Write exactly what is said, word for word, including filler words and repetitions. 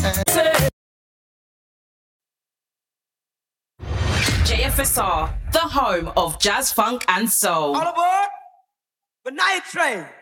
J F S R, the home of jazz, funk and soul. All aboard the night train.